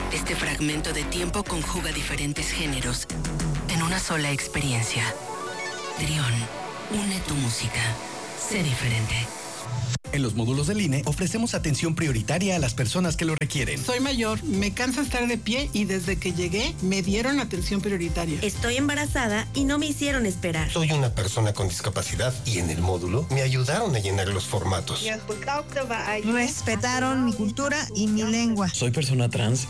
Este fragmento de tiempo conjuga diferentes géneros en una sola experiencia. Trión, une tu música. Sé diferente. En los módulos del INE ofrecemos atención prioritaria a las personas que lo requieren. Soy mayor, me cansa estar de pie y desde que llegué me dieron atención prioritaria. Estoy embarazada y no me hicieron esperar. Soy una persona con discapacidad y en el módulo me ayudaron a llenar los formatos. Respetaron mi cultura y mi lengua. Soy persona trans